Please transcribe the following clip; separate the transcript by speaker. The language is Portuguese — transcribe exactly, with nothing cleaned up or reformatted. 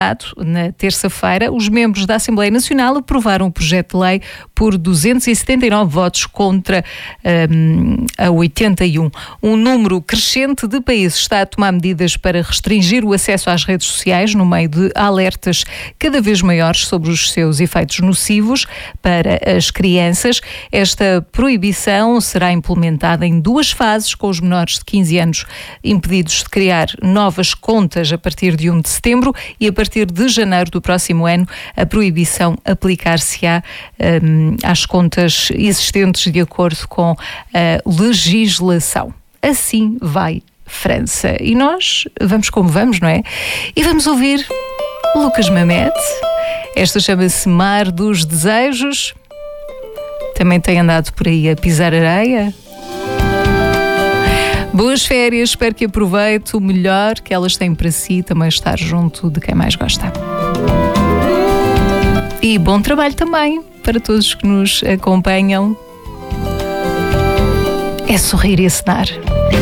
Speaker 1: Na terça-feira, os membros da Assembleia Nacional aprovaram o projeto de lei por duzentos e setenta e nove votos contra um, a oitenta e um. Um número crescente de países está a tomar medidas para restringir o acesso às redes sociais no meio de alertas cada vez maiores sobre os seus efeitos nocivos para as crianças. Esta proibição será implementada em duas fases, com os menores de quinze anos impedidos de criar novas contas a partir de um de setembro e a partir A partir de janeiro do próximo ano, a proibição aplicar-se-á um, às contas existentes de acordo com a legislação. Assim vai França. E nós vamos como vamos, não é? E vamos ouvir Lucas Mamet. Esta chama-se Mar dos Desejos. Também tem andado por aí a pisar areia. Boas férias, espero que aproveite o melhor que elas têm para si, também estar junto de quem mais gosta. E bom trabalho também para todos que nos acompanham. É sorrir e acenar.